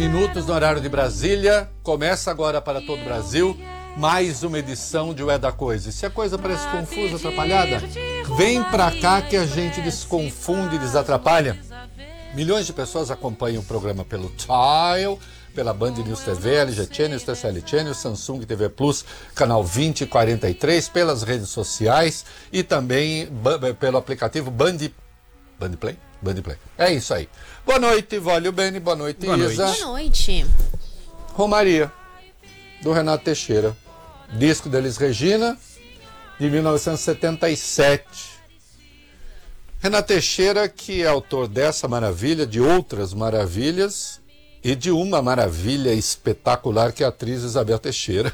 minutos no horário de Brasília. Começa agora para todo o Brasil mais uma edição de O É da Coisa. E se a coisa parece confusa, atrapalhada, vem pra cá que a gente desconfunde, desatrapalha. Milhões de pessoas acompanham o programa pelo Tile, pela Band News TV, LG Channel, TCL Channel, Samsung TV Plus, canal 20 e 43, pelas redes sociais e também pelo aplicativo Band Play. É isso aí. Boa noite, Vólio Bene. Boa noite, Isa. Boa noite. Romaria, do Renato Teixeira. Disco da Elis Regina, de 1977. Renato Teixeira, que é autor dessa maravilha, de outras maravilhas, e de uma maravilha espetacular, que é a atriz Isabel Teixeira.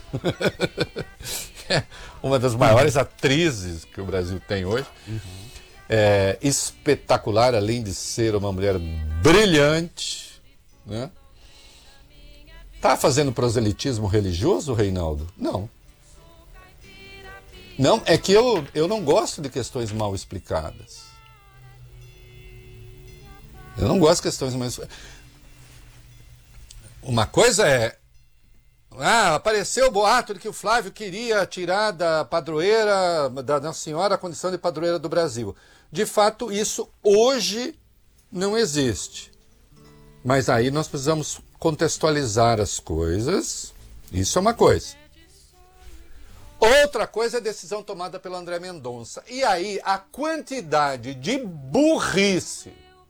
É uma das maiores atrizes que o Brasil tem hoje. É espetacular, além de ser uma mulher brilhante, né? Tá fazendo proselitismo religioso, Reinaldo? Não. Não, é que eu não gosto de questões mal explicadas. Eu não gosto de questões mal explicadas. Uma coisa é... apareceu o boato de que o Flávio queria tirar da padroeira, da Nossa Senhora, a condição de padroeira do Brasil. De fato, isso hoje não existe. Mas aí nós precisamos contextualizar as coisas. Isso é uma coisa. Outra coisa é a decisão tomada pelo André Mendonça. E aí a quantidade de burrice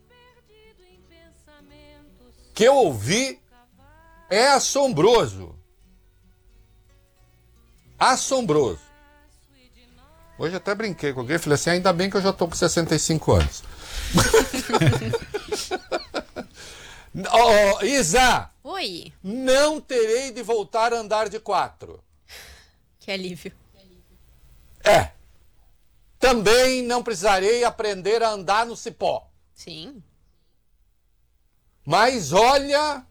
que eu ouvi é assombroso. Assombroso. Hoje até brinquei com alguém e falei assim, ainda bem que eu já estou com 65 anos. Isa! Oi. Não terei de voltar a andar de 4. Que alívio. É. Também não precisarei aprender a andar no cipó. Sim. Mas olha...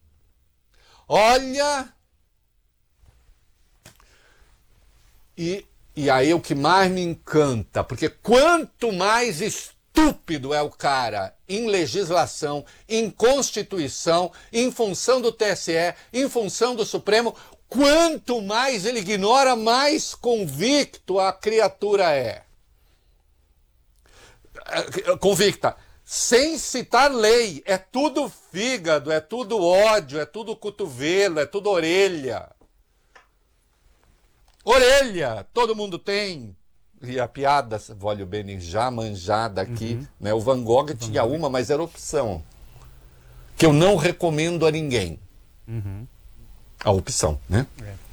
E aí o que mais me encanta, porque quanto mais estúpido é o cara em legislação, em Constituição, em função do TSE, em função do Supremo, quanto mais ele ignora, mais convicto a criatura é. Convicta. Sem citar lei. É tudo fígado, é tudo ódio, é tudo cotovelo, é tudo orelha. Orelha, todo mundo tem. E a piada, Vólio Bene, já manjada aqui, né? O Van Gogh tinha uma, mas era opção. Que eu não recomendo a ninguém. A opção, né?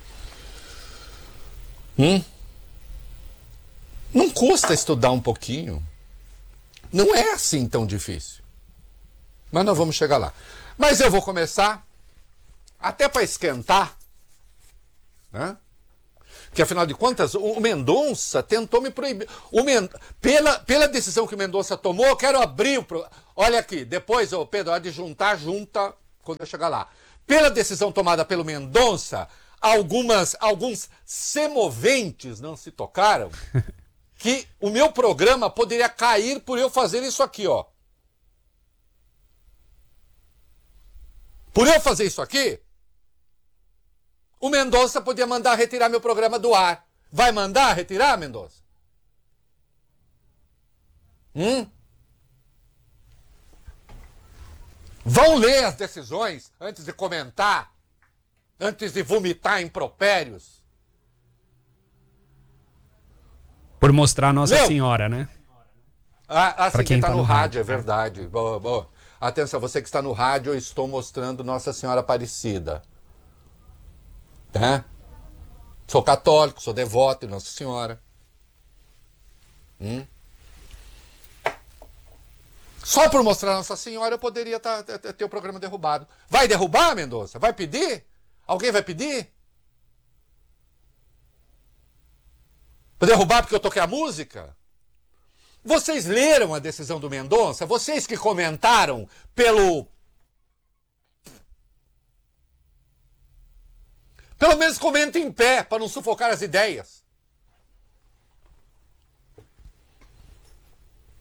Não custa estudar um pouquinho. Não é assim tão difícil. Mas nós vamos chegar lá. Mas eu vou começar, até para esquentar, né? Que afinal de contas, o Mendonça tentou me proibir. Pela decisão que o Mendonça tomou, eu quero abrir o... Olha aqui, depois, Pedro, há de juntar, junta quando eu chegar lá. Pela decisão tomada pelo Mendonça, alguns semoventes não se tocaram, que o meu programa poderia cair por eu fazer isso aqui, ó. Por eu fazer isso aqui, o Mendonça podia mandar retirar meu programa do ar. Vai mandar retirar, Mendonça? Vão ler as decisões antes de comentar, antes de vomitar impropérios. Por mostrar Nossa Senhora, né? Assim, quem está no rádio, é verdade. Boa. Atenção, você que está no rádio, eu estou mostrando Nossa Senhora Aparecida. Tá? Sou católico, sou devoto de Nossa Senhora. Só por mostrar Nossa Senhora eu poderia ter o programa derrubado. Vai derrubar, Mendonça? Vai pedir? Alguém vai pedir? Para derrubar porque eu toquei a música? Vocês leram a decisão do Mendonça? Vocês que comentaram pelo menos comentem em pé, para não sufocar as ideias.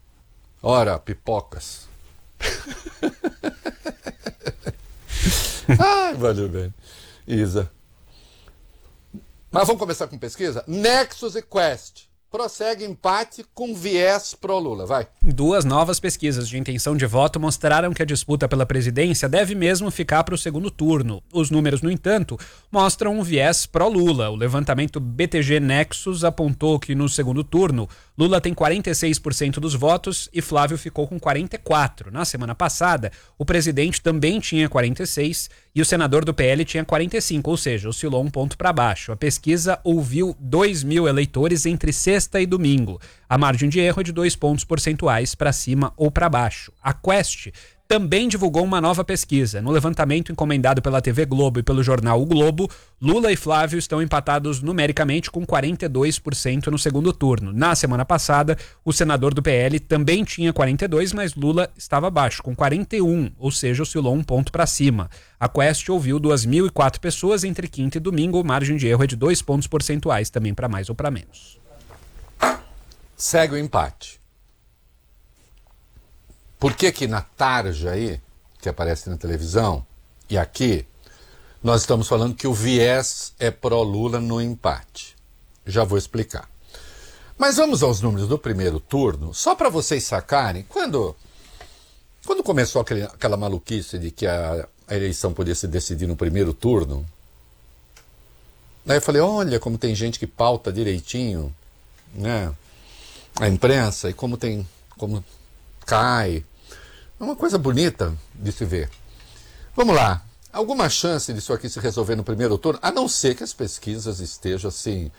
Ora, pipocas. Ai, valeu bem. Isa. Mas vamos começar com pesquisa? Nexus e Quest. Prossegue empate com viés pró-Lula. Vai. Duas novas pesquisas de intenção de voto mostraram que a disputa pela presidência deve mesmo ficar para o segundo turno. Os números, no entanto, mostram um viés pró-Lula. O levantamento BTG Nexus apontou que no segundo turno, Lula tem 46% dos votos e Flávio ficou com 44%. Na semana passada, o presidente também tinha 46% e o senador do PL tinha 45%, ou seja, oscilou um ponto para baixo. A pesquisa ouviu 2.000 eleitores entre sexta e domingo. A margem de erro é de 2 pontos percentuais para cima ou para baixo. A Quest também divulgou uma nova pesquisa. No levantamento encomendado pela TV Globo e pelo jornal O Globo, Lula e Flávio estão empatados numericamente com 42% no segundo turno. Na semana passada, o senador do PL também tinha 42%, mas Lula estava abaixo, com 41%, ou seja, oscilou um ponto para cima. A Quest ouviu 2.004 pessoas entre quinta e domingo. Margem de erro é de 2 pontos percentuais, também para mais ou para menos. Segue o empate. Por que que na tarja aí, que aparece na televisão, e aqui, nós estamos falando que o viés é pró-Lula no empate? Já vou explicar. Mas vamos aos números do primeiro turno, só para vocês sacarem, quando começou aquela maluquice de que a eleição podia se decidir no primeiro turno, aí eu falei, olha como tem gente que pauta direitinho, né, a imprensa, e como cai. É uma coisa bonita de se ver. Vamos lá. Alguma chance disso aqui se resolver no primeiro turno? A não ser que as pesquisas estejam assim,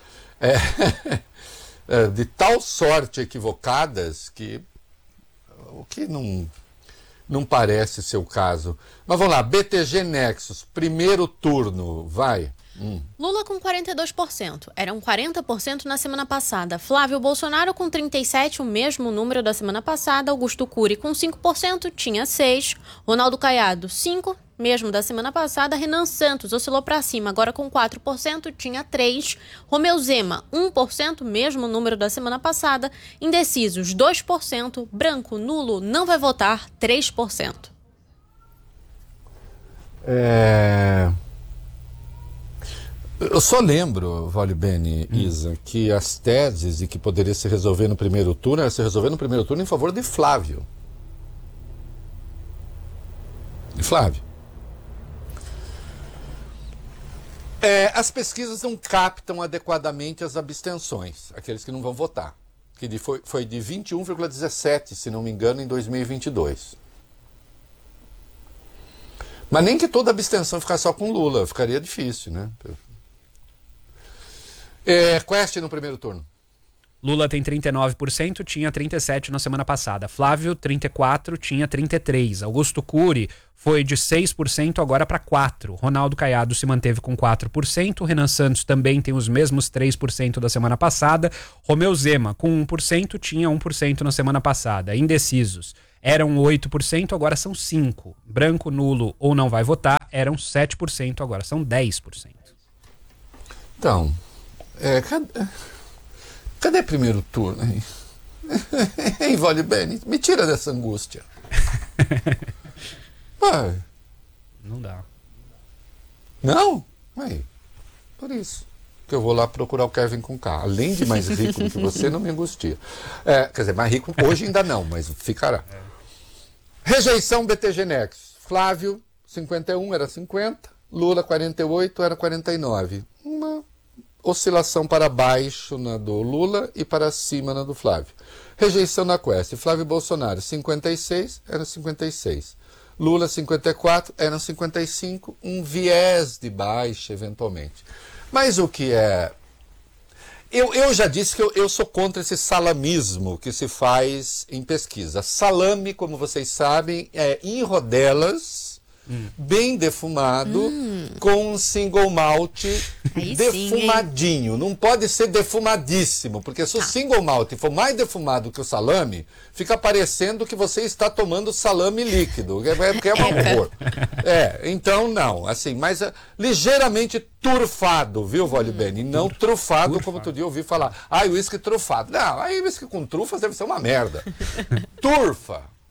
de tal sorte equivocadas que o que não parece ser o caso. Mas vamos lá. BTG Nexus, primeiro turno, vai. Lula com 42%, eram 40% na semana passada. Flávio Bolsonaro com 37%, o mesmo número da semana passada. Augusto Cury com 5%, tinha 6%. Ronaldo Caiado, 5%, mesmo da semana passada. Renan Santos oscilou para cima, agora com 4%, tinha 3%. Romeu Zema, 1%, mesmo número da semana passada. Indecisos, 2%. Branco, nulo, não vai votar, 3%. Eu só lembro, Vale Bene, Isa, que as teses de que poderia se resolver no primeiro turno, era se resolver no primeiro turno em favor de Flávio. De Flávio. As pesquisas não captam adequadamente as abstenções, aqueles que não vão votar, que foi de 21,17%, se não me engano, em 2022. Mas nem que toda abstenção ficasse só com Lula, ficaria difícil, né? Quest no primeiro turno. Lula tem 39%, tinha 37% na semana passada. Flávio, 34%, tinha 33%. Augusto Cury foi de 6% agora para 4%. Ronaldo Caiado se manteve com 4%. Renan Santos também tem os mesmos 3% da semana passada. Romeu Zema com 1%, tinha 1% na semana passada. Indecisos eram 8%, agora são 5%. Branco, nulo ou não vai votar eram 7%, agora são 10%. Então... Cadê primeiro turno, hein? Hein, Vale Bene? Me tira dessa angústia. Vai. Não dá. Não? Aí. Por isso que eu vou lá procurar o Kevin com K. Além de mais rico do que você, não me angustia. Quer dizer, mais rico hoje ainda não, mas ficará. Rejeição BTG Nexus. Flávio, 51 era 50. Lula, 48 era 49. Uma oscilação para baixo na do Lula e para cima na do Flávio. Rejeição na Quest. Flávio Bolsonaro, 56, era 56. Lula, 54, eram 55. Um viés de baixa, eventualmente. Mas o que é... Eu já disse que eu sou contra esse salamismo que se faz em pesquisa. Salame, como vocês sabem, é em rodelas... bem defumado, com um single malt defumadinho. Não pode ser defumadíssimo, porque se o single malt for mais defumado que o salame, fica parecendo que você está tomando salame líquido, porque é um horror. Então não, assim, mas ligeiramente turfado, viu, Vale Bene? Não trufado, como outro dia eu ouvi falar. Uísque trufado. Não, aí uísque com trufas deve ser uma merda. Turfa.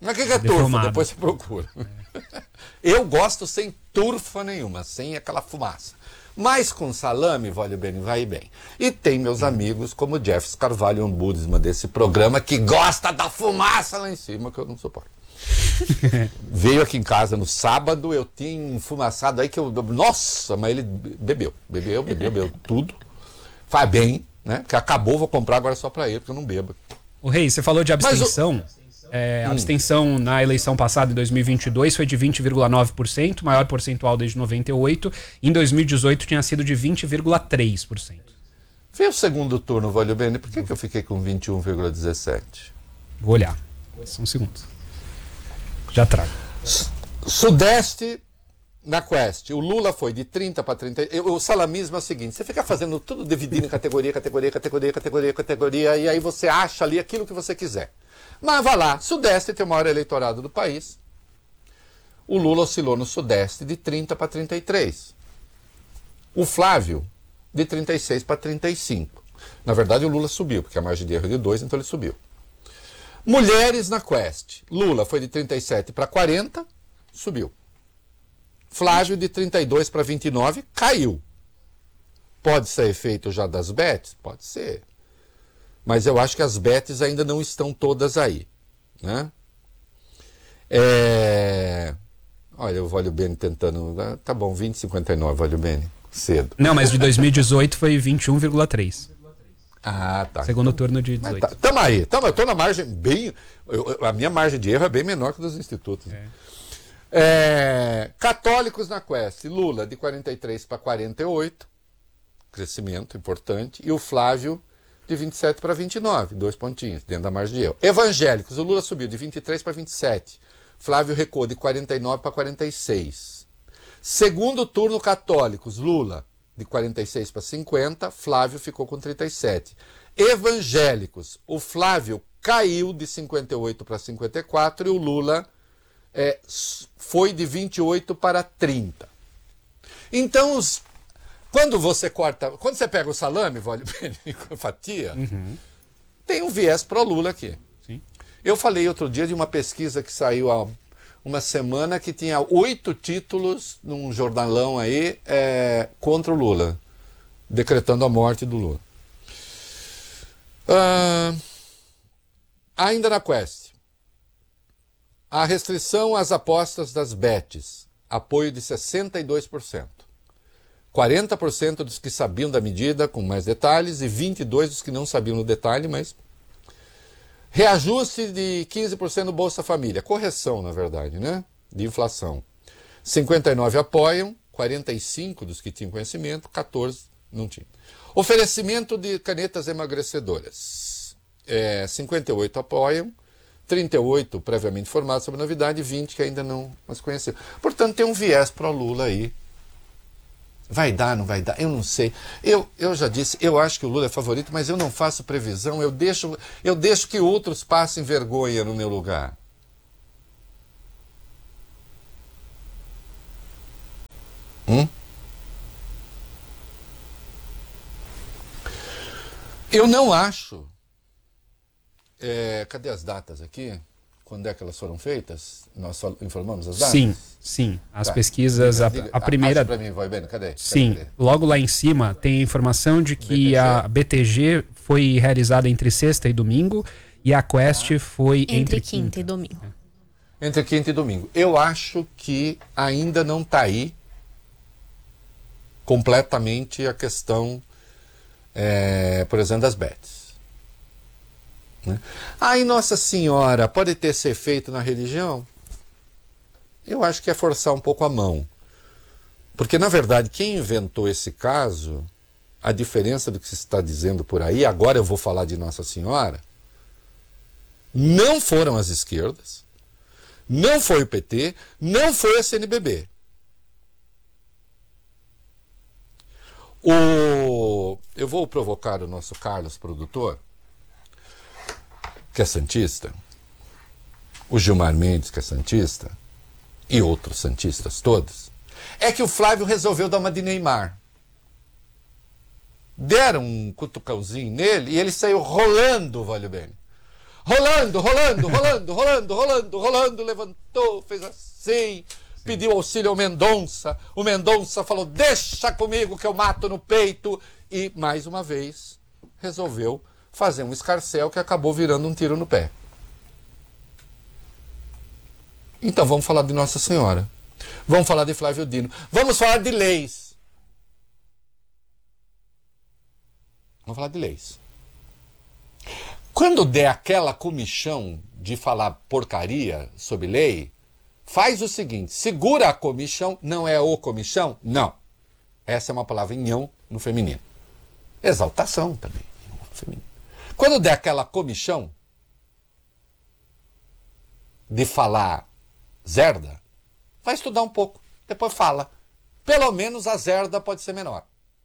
Mas o que é turfa? Defumado. Depois você procura. Eu gosto sem turfa nenhuma, sem aquela fumaça. Mas com salame, vale bem, vai bem. E tem meus amigos como o Jeff Carvalho, um budismo desse programa, que gosta da fumaça lá em cima, que eu não suporto. Veio aqui em casa no sábado, eu tinha enfumaçado aí que eu... Nossa, mas ele bebeu tudo. Faz bem, né? Que acabou, vou comprar agora só pra ele, porque eu não bebo. O Rei, você falou de abstenção. A abstenção na eleição passada, em 2022, foi de 20,9%, maior percentual desde 98. Em 2018 tinha sido de 20,3%. Vê o segundo turno, Valeu Bene, por que eu fiquei com 21,17%? Vou olhar. Só um segundo. Já trago. Sudeste, na Quest, o Lula foi de 30 para 30. O salamismo é o seguinte: você fica fazendo tudo dividindo em categoria, e aí você acha ali aquilo que você quiser. Mas vai lá, Sudeste tem o maior eleitorado do país. O Lula oscilou no Sudeste de 30 para 33. O Flávio, de 36 para 35. Na verdade, o Lula subiu, porque a margem de erro é de 2, então ele subiu. Mulheres na Quest. Lula foi de 37 para 40, subiu. Flávio, de 32 para 29, caiu. Pode ser efeito já das bets? Pode ser. Mas eu acho que as bets ainda não estão todas aí, né? Olha, o Valeu Bene tentando... Tá bom, 20,59, Valeu Bene, cedo. Não, mas de 2018 foi 21,3%. Ah, tá. Segundo turno de 18. Tá, tamo aí. Eu tô na margem bem... a minha margem de erro é bem menor que a dos institutos. Católicos na Quest. Lula, de 43 para 48. Crescimento importante. E o Flávio, de 27 para 29, 2 pontinhos, dentro da margem de erro. Evangélicos, o Lula subiu de 23 para 27, Flávio recuou de 49 para 46. Segundo turno, católicos, Lula de 46 para 50, Flávio ficou com 37. Evangélicos, o Flávio caiu de 58 para 54 e o Lula foi de 28 para 30. Então, quando você pega o salame, vale com fatia, tem um viés pró-Lula aqui. Sim. Eu falei outro dia de uma pesquisa que saiu há uma semana que tinha 8 títulos num jornalão aí contra o Lula, decretando a morte do Lula. Ainda na Quest, a restrição às apostas das bets, apoio de 62%. 40% dos que sabiam da medida com mais detalhes e 22% dos que não sabiam no detalhe, mas... Reajuste de 15% no Bolsa Família. Correção, na verdade, né? De inflação. 59% apoiam, 45% dos que tinham conhecimento, 14% não tinham. Oferecimento de canetas emagrecedoras. 58% apoiam, 38% previamente informados sobre a novidade, 20% que ainda não as conheciam. Portanto, tem um viés pró-Lula aí. Vai dar, não vai dar? Eu não sei. Eu já disse, eu acho que o Lula é favorito, mas eu não faço previsão. Eu deixo que outros passem vergonha no meu lugar. Eu não acho. Cadê as datas aqui? Quando é que elas foram feitas? Nós só informamos as datas? Sim. As pesquisas, a primeira... Para mim, vai bem, cadê? Sim, logo lá em cima tem a informação de que a BTG foi realizada entre sexta e domingo e a Quest foi entre quinta e domingo. Entre quinta e domingo. Eu acho que ainda não está aí completamente a questão, por exemplo, das bets. Aí, Nossa Senhora, pode ter esse efeito na religião? Eu acho que é forçar um pouco a mão. Porque, na verdade, quem inventou esse caso, a diferença do que se está dizendo por aí, agora eu vou falar de Nossa Senhora, não foram as esquerdas, não foi o PT, não foi a CNBB. Eu vou provocar o nosso Carlos, produtor, que é santista, o Gilmar Mendes, que é santista, e outros santistas todos, é que o Flávio resolveu dar uma de Neymar. Deram um cutucãozinho nele e ele saiu rolando, Valeu Bene. rolando, levantou, fez assim, pediu auxílio ao Mendonça. O Mendonça falou, deixa comigo que eu mato no peito. E, mais uma vez, resolveu fazer um escarcéu que acabou virando um tiro no pé. Então vamos falar de Nossa Senhora. Vamos falar de Flávio Dino. Vamos falar de leis. Vamos falar de leis. Quando der aquela comichão de falar porcaria sobre lei, faz o seguinte, segura a comichão, não é o comichão? Não. Essa é uma palavra nhão no feminino. Exaltação também, no feminino. Quando der aquela comichão de falar zerda, vai estudar um pouco, depois fala. Pelo menos a zerda pode ser menor.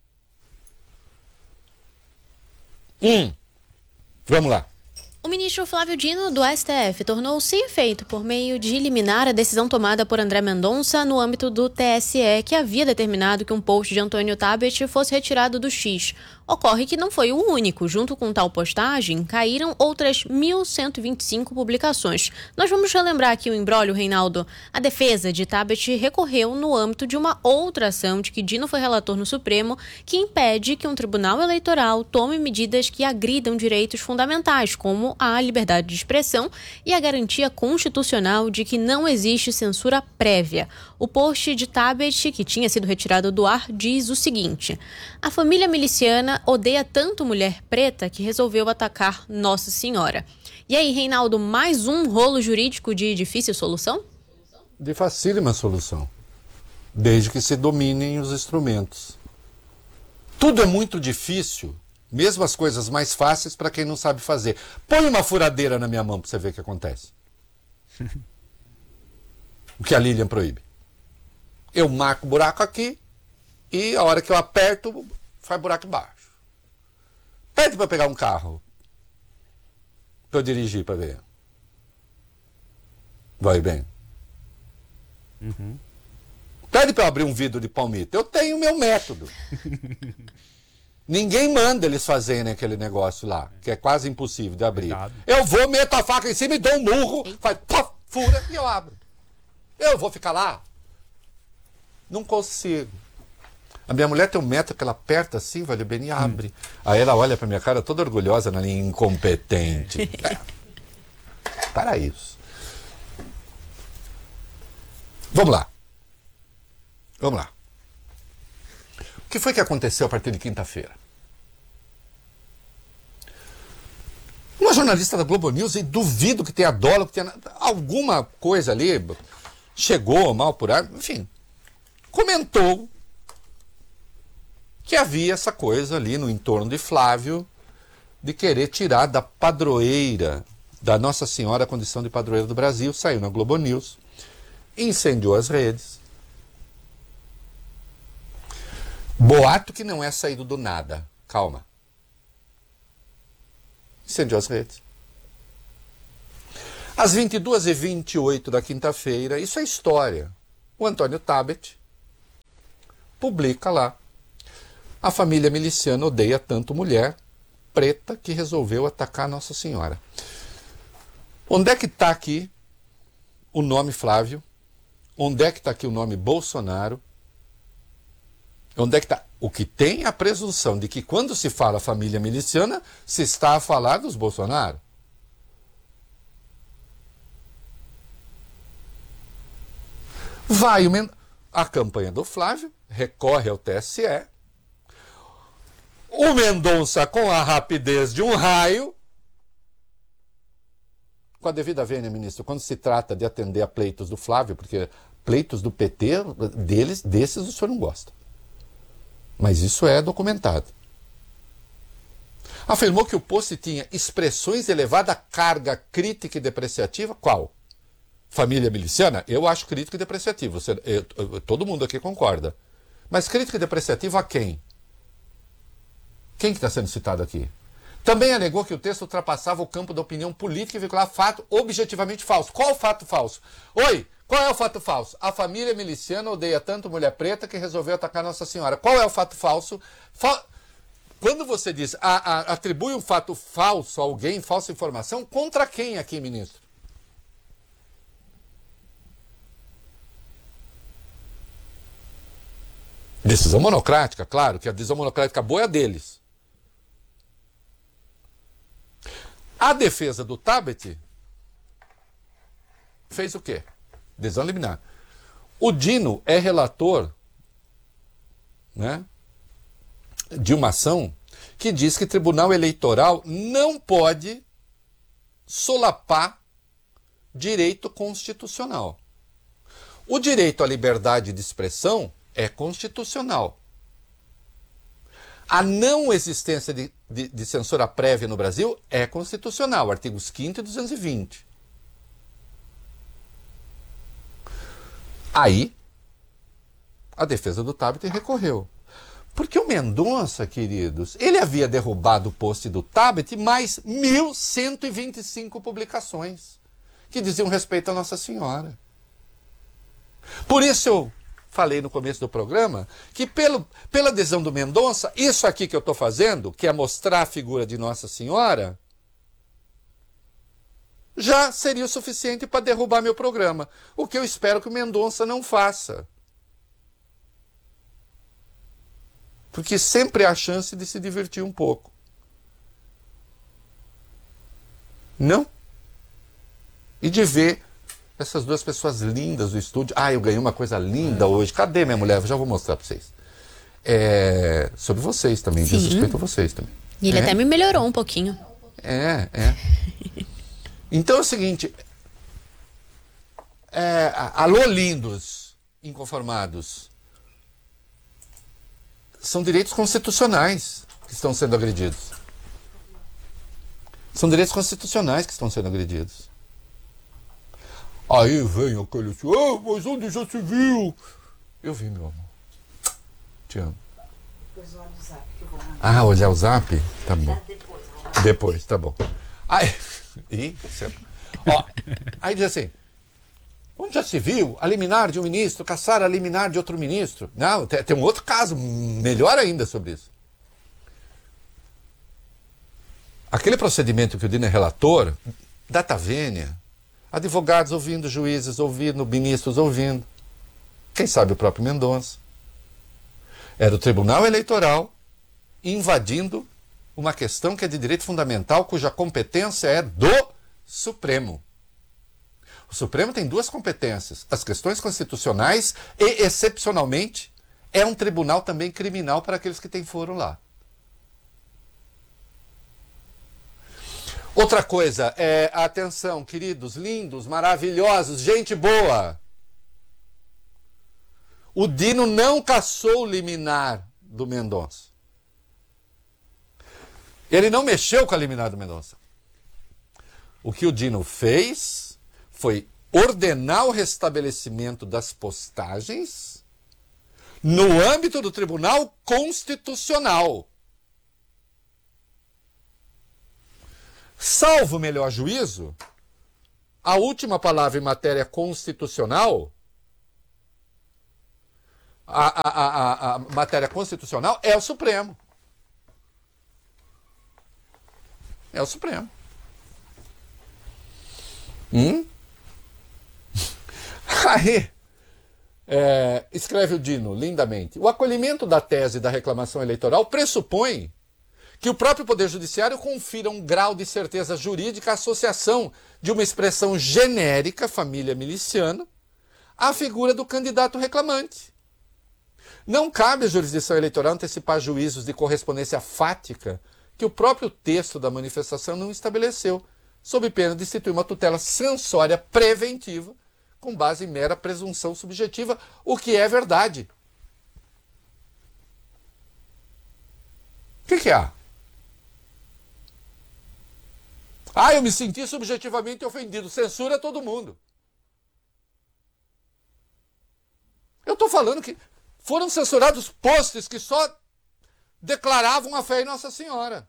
Vamos lá. O ministro Flávio Dino, do STF, tornou-se efeito por meio de liminar a decisão tomada por André Mendonça no âmbito do TSE, que havia determinado que um post de Antônio Tabet fosse retirado do X. Ocorre que não foi o único. Junto com tal postagem, caíram outras 1.125 publicações. Nós vamos relembrar aqui o imbróglio, Reinaldo. A defesa de Tabet recorreu no âmbito de uma outra ação de que Dino foi relator no Supremo, que impede que um tribunal eleitoral tome medidas que agridam direitos fundamentais, como a liberdade de expressão e a garantia constitucional de que não existe censura prévia. O post de Tabet, que tinha sido retirado do ar, diz o seguinte: a família miliciana odeia tanto mulher preta que resolveu atacar Nossa Senhora. E aí, Reinaldo, mais um rolo jurídico de difícil solução? De facílima solução, desde que se dominem os instrumentos. Tudo é muito difícil, mesmo as coisas mais fáceis para quem não sabe fazer. Põe uma furadeira na minha mão para você ver o que acontece. O que a Lilian proíbe. Eu marco o buraco aqui e a hora que eu aperto, faz buraco embaixo. Pede para pegar um carro para eu dirigir para ver. Vai bem. Pede para eu abrir um vidro de palmito. Eu tenho o meu método. Ninguém manda eles fazerem aquele negócio lá, que é quase impossível de abrir. Verdade. Eu vou, meto a faca em cima e dou um murro, faz puff, fura e eu abro. Eu vou ficar lá? Não consigo. A minha mulher tem um método que ela aperta assim, vale bem, e abre. Aí ela olha pra minha cara toda orgulhosa, na linha incompetente. Para isso. Vamos lá. Vamos lá. O que foi que aconteceu a partir de quinta-feira? Uma jornalista da Globo News, e duvido que tenha dolo, que tenha alguma coisa ali, chegou mal por ar, enfim, comentou que havia essa coisa ali no entorno de Flávio de querer tirar da padroeira da Nossa Senhora a condição de padroeira do Brasil. Saiu na Globo News, incendiou as redes. Boato que não é saído do nada. Calma. Incendiou as redes. Às 22h28 da quinta-feira, isso é história. O Antônio Tabet publica lá: a família miliciana odeia tanto mulher preta que resolveu atacar Nossa Senhora. Onde é que está aqui o nome Flávio? Onde é que está aqui o nome Bolsonaro? Onde é que está? O que tem a presunção de que quando se fala família miliciana, se está a falar dos Bolsonaro. Vai a campanha do Flávio, recorre ao TSE. O Mendonça, com a rapidez de um raio, com a devida vênia, ministro, quando se trata de atender a pleitos do Flávio, porque pleitos do PT, desses o senhor não gosta. Mas isso é documentado. Afirmou que o post tinha expressões de elevada carga crítica e depreciativa. Qual? Família miliciana? Eu acho crítica e depreciativo. Todo mundo aqui concorda. Mas crítica e depreciativa a quem? Quem que está sendo citado aqui? Também alegou que o texto ultrapassava o campo da opinião política e veiculava fato objetivamente falso. Qual o fato falso? Oi, qual é o fato falso? A família miliciana odeia tanto mulher preta que resolveu atacar Nossa Senhora. Qual é o fato falso? quando você diz atribui um fato falso a alguém, falsa informação, contra quem aqui, ministro? Decisão monocrática, claro, que a decisão monocrática boa é a deles. A defesa do Tabet fez o quê? Decisão liminar. O Dino é relator, né, de uma ação que diz que o Tribunal Eleitoral não pode solapar direito constitucional. O direito à liberdade de expressão é constitucional. A não existência de censura prévia no Brasil é constitucional, artigos 5º e 220. Aí, a defesa do Tabet recorreu. Porque o Mendonça, queridos, ele havia derrubado o post do Tabet mais 1.125 publicações que diziam respeito a Nossa Senhora. Por isso eu falei no começo do programa que pela adesão do Mendonça, isso aqui que eu estou fazendo, que é mostrar a figura de Nossa Senhora, já seria o suficiente para derrubar meu programa. O que eu espero que o Mendonça não faça. Porque sempre há a chance de se divertir um pouco. Não? E de ver essas duas pessoas lindas do estúdio. Ah, eu ganhei uma coisa linda hoje. Cadê minha mulher? Eu já vou mostrar para vocês. Sobre vocês também, diz respeito a vocês também. E ele até me melhorou um pouquinho. Então é o seguinte. Alô, lindos, inconformados. São direitos constitucionais que estão sendo agredidos. São direitos constitucionais que estão sendo agredidos. Aí vem aquele assim, mas onde já se viu? Eu vi, meu amor. Te amo. Depois olha o zap que eu vou mandar. Olhar o zap? Tá bom. Depois, tá bom. Aí diz assim, onde já se viu a liminar de um ministro caçar a liminar de outro ministro? Não, tem um outro caso melhor ainda sobre isso. Aquele procedimento que o Dino é relator, data vênia, advogados ouvindo, juízes ouvindo, ministros ouvindo, quem sabe o próprio Mendonça. Era o Tribunal Eleitoral invadindo uma questão que é de direito fundamental, cuja competência é do Supremo. O Supremo tem duas competências, as questões constitucionais e, excepcionalmente, é um tribunal também criminal para aqueles que têm foro lá. Outra coisa, atenção, queridos, lindos, maravilhosos, gente boa. O Dino não cassou o liminar do Mendonça. Ele não mexeu com a liminar do Mendonça. O que o Dino fez foi ordenar o restabelecimento das postagens no âmbito do Tribunal Constitucional. Salvo o melhor juízo, a última palavra em matéria constitucional, a matéria constitucional é o Supremo. É o Supremo. Aí, escreve o Dino lindamente. O acolhimento da tese da reclamação eleitoral pressupõe que o próprio Poder Judiciário confira um grau de certeza jurídica à associação de uma expressão genérica, família miliciana, à figura do candidato reclamante. Não cabe à jurisdição eleitoral antecipar juízos de correspondência fática que o próprio texto da manifestação não estabeleceu, sob pena de instituir uma tutela censória preventiva com base em mera presunção subjetiva, o que é verdade. O que há? Eu me senti subjetivamente ofendido. Censura todo mundo. Eu estou falando que foram censurados posts que só declaravam a fé em Nossa Senhora.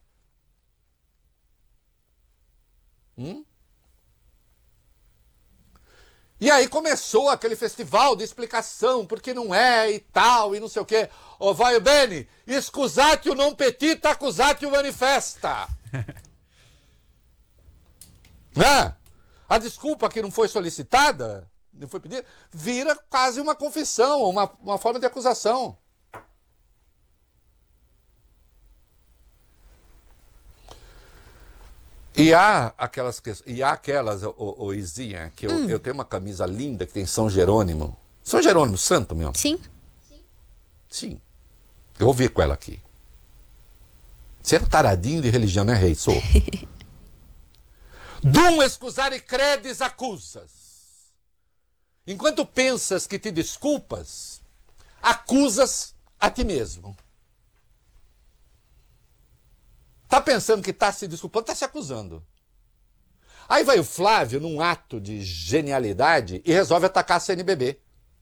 E aí começou aquele festival de explicação, porque não é e tal, e não sei o quê. Ó, vai o Bene, scusatio non petita, accusatio manifesta. Né? A desculpa que não foi solicitada, não foi pedida, vira quase uma confissão, uma forma de acusação. E há aquelas, o Izinha, que eu tenho uma camisa linda que tem São Jerônimo. São Jerônimo, santo mesmo. Sim. Sim. Eu vou vir com ela aqui. Você é um taradinho de religião, né, rei? Sou. Dum excusare credis accusas. Enquanto pensas que te desculpas, acusas a ti mesmo. Tá pensando que tá se desculpando, tá se acusando. Aí vai o Flávio, num ato de genialidade, e resolve atacar a CNBB.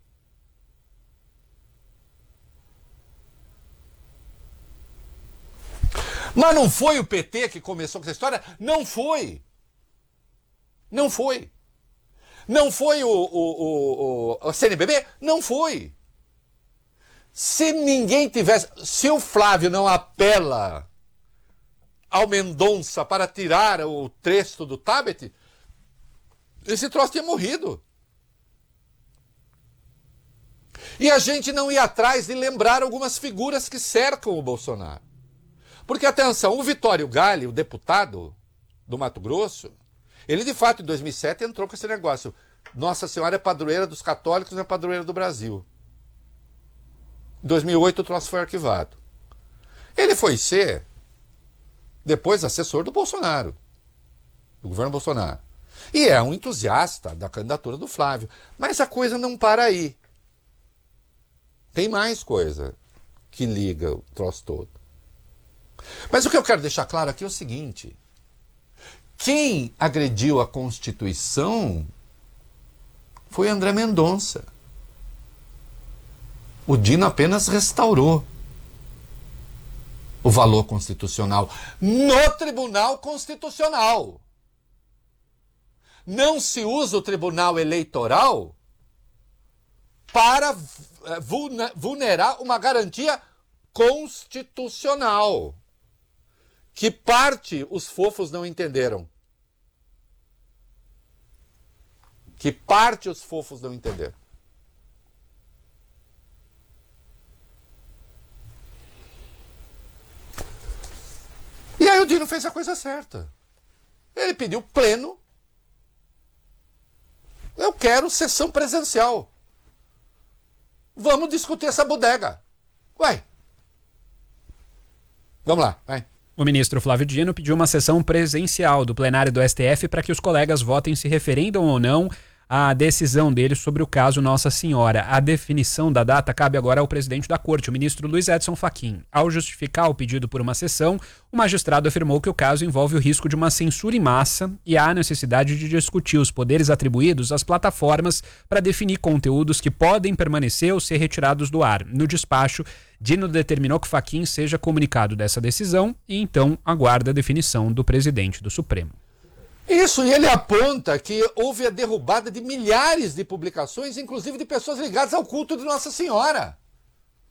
Mas não foi o PT que começou com essa história? Não foi. Não foi. Não foi o CNBB? Não foi. Se ninguém tivesse... Se o Flávio não apela ao Mendonça para tirar o trecho do Tabet, esse troço tinha morrido. E a gente não ia atrás de lembrar algumas figuras que cercam o Bolsonaro. Porque, atenção, o Vitório Gale, o deputado do Mato Grosso, ele de fato em 2007 entrou com esse negócio. Nossa Senhora é padroeira dos católicos, não é padroeira do Brasil. Em 2008 o troço foi arquivado. Ele foi ser depois assessor do Bolsonaro, do governo Bolsonaro. E é um entusiasta da candidatura do Flávio. Mas a coisa não para aí. Tem mais coisa que liga o troço todo. Mas o que eu quero deixar claro aqui é o seguinte. Quem agrediu a Constituição foi André Mendonça. O Dino apenas restaurou o valor constitucional no Tribunal Constitucional. Não se usa o Tribunal Eleitoral para vulnerar uma garantia constitucional que parte os fofos não entenderam. Que parte os fofos não entenderam. E aí o Dino fez a coisa certa. Ele pediu pleno. Eu quero sessão presencial. Vamos discutir essa bodega. Vai. Vamos lá, vai. O ministro Flávio Dino pediu uma sessão presencial do plenário do STF para que os colegas votem se referendam ou não à decisão dele sobre o caso Nossa Senhora. A definição da data cabe agora ao presidente da corte, o ministro Luiz Edson Fachin. Ao justificar o pedido por uma sessão, o magistrado afirmou que o caso envolve o risco de uma censura em massa e há necessidade de discutir os poderes atribuídos às plataformas para definir conteúdos que podem permanecer ou ser retirados do ar. No despacho, Dino determinou que Fachin seja comunicado dessa decisão e então aguarda a definição do presidente do Supremo. Isso, e ele aponta que houve a derrubada de milhares de publicações, inclusive de pessoas ligadas ao culto de Nossa Senhora.